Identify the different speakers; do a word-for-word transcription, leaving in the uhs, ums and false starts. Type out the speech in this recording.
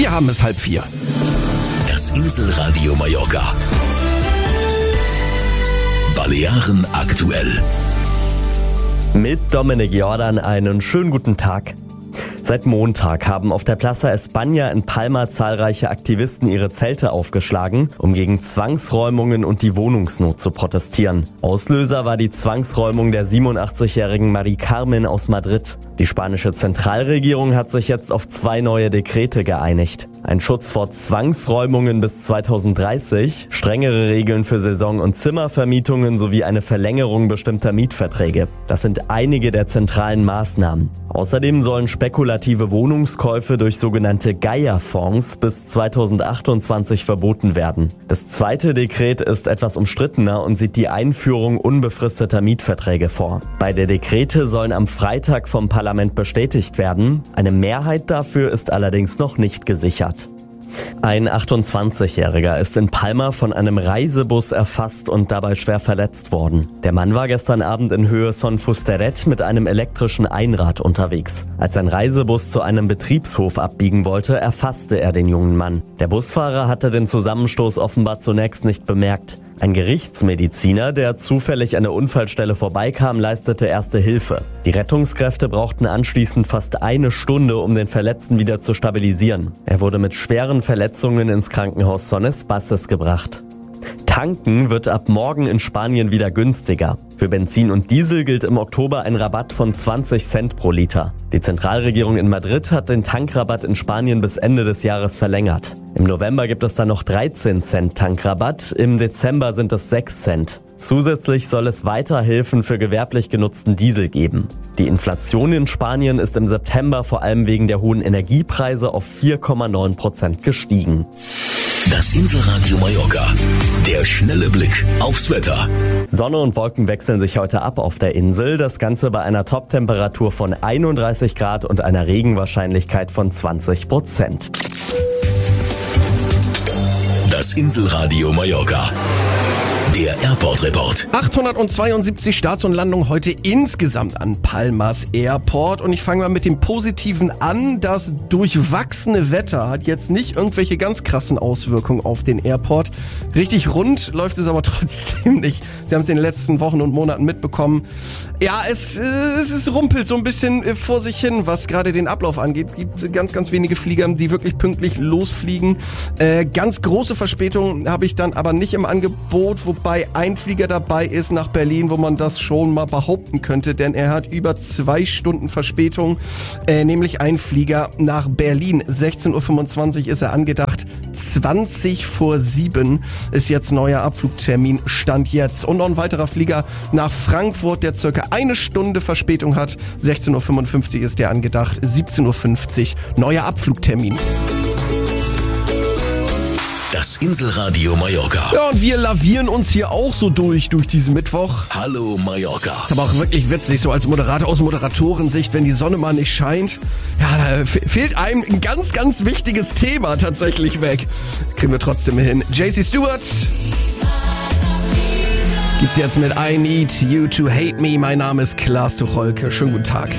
Speaker 1: Wir haben es halb vier.
Speaker 2: Das Inselradio Mallorca. Balearen aktuell.
Speaker 3: Mit Dominik Jordan einen schönen guten Tag. Seit Montag haben auf der Plaza España in Palma zahlreiche Aktivisten ihre Zelte aufgeschlagen, um gegen Zwangsräumungen und die Wohnungsnot zu protestieren. Auslöser war die Zwangsräumung der siebenundachtzigjährigen Mari Carmen aus Madrid. Die spanische Zentralregierung hat sich jetzt auf zwei neue Dekrete geeinigt. Ein Schutz vor Zwangsräumungen bis zweitausenddreißig, strengere Regeln für Saison- und Zimmervermietungen sowie eine Verlängerung bestimmter Mietverträge. Das sind einige der zentralen Maßnahmen. Außerdem sollen spekulative Wohnungskäufe durch sogenannte Gaia-Fonds bis zweitausendachtundzwanzig verboten werden. Das zweite Dekret ist etwas umstrittener und sieht die Einführung unbefristeter Mietverträge vor. Beide Dekrete sollen am Freitag vom Parlament bestätigt werden. Eine Mehrheit dafür ist allerdings noch nicht gesichert. Ein achtundzwanzigjähriger ist in Palma von einem Reisebus erfasst und dabei schwer verletzt worden. Der Mann war gestern Abend in Höhe Son Fusteret mit einem elektrischen Einrad unterwegs. Als sein Reisebus zu einem Betriebshof abbiegen wollte, erfasste er den jungen Mann. Der Busfahrer hatte den Zusammenstoß offenbar zunächst nicht bemerkt. Ein Gerichtsmediziner, der zufällig an der Unfallstelle vorbeikam, leistete erste Hilfe. Die Rettungskräfte brauchten anschließend fast eine Stunde, um den Verletzten wieder zu stabilisieren. Er wurde mit schweren Verletzungen ins Krankenhaus Son Espaces gebracht. Tanken wird ab morgen in Spanien wieder günstiger. Für Benzin und Diesel gilt im Oktober ein Rabatt von zwanzig Cent pro Liter. Die Zentralregierung in Madrid hat den Tankrabatt in Spanien bis Ende des Jahres verlängert. Im November gibt es dann noch dreizehn Cent Tankrabatt, im Dezember sind es sechs Cent. Zusätzlich soll es weiter Hilfen für gewerblich genutzten Diesel geben. Die Inflation in Spanien ist im September vor allem wegen der hohen Energiepreise auf vier Komma neun Prozent gestiegen.
Speaker 2: Das Inselradio Mallorca. Der schnelle Blick aufs Wetter.
Speaker 3: Sonne und Wolken wechseln sich heute ab auf der Insel. Das Ganze bei einer Top-Temperatur von einunddreißig Grad und einer Regenwahrscheinlichkeit von zwanzig Prozent.
Speaker 2: Das Inselradio Mallorca. Der Airport Report.
Speaker 1: achthundertzweiundsiebzig Starts und Landungen heute insgesamt an Palmas Airport. Und ich fange mal mit dem Positiven an. Das durchwachsene Wetter hat jetzt nicht irgendwelche ganz krassen Auswirkungen auf den Airport. Richtig rund läuft es aber trotzdem nicht. Sie haben es in den letzten Wochen und Monaten mitbekommen. Ja, es, es, es rumpelt so ein bisschen vor sich hin, was gerade den Ablauf angeht. Es gibt ganz, ganz wenige Flieger, die wirklich pünktlich losfliegen. Äh, ganz große Verspätungen habe ich dann aber nicht im Angebot, wobei ein Flieger dabei ist nach Berlin, wo man das schon mal behaupten könnte, denn er hat über zwei Stunden Verspätung, äh, nämlich ein Flieger nach Berlin. sechzehn Uhr fünfundzwanzig ist er angedacht, zwanzig vor sieben ist jetzt neuer Abflugtermin, Stand jetzt. Und noch ein weiterer Flieger nach Frankfurt, der circa eine Stunde Verspätung hat, sechzehn Uhr fünfundfünfzig ist der angedacht, siebzehn Uhr fünfzig neuer Abflugtermin.
Speaker 2: Das Inselradio Mallorca.
Speaker 1: Ja, und wir lavieren uns hier auch so durch, durch diesen Mittwoch.
Speaker 2: Hallo Mallorca.
Speaker 1: Ist aber auch wirklich witzig, so als Moderator aus Moderatorensicht, wenn die Sonne mal nicht scheint. Ja, da f- fehlt einem ein ganz, ganz wichtiges Thema tatsächlich weg. Kriegen wir trotzdem hin. J C Stewart gibt's jetzt mit I Need You to Hate Me. Mein Name ist Klaas Tucholke. Schönen guten Tag.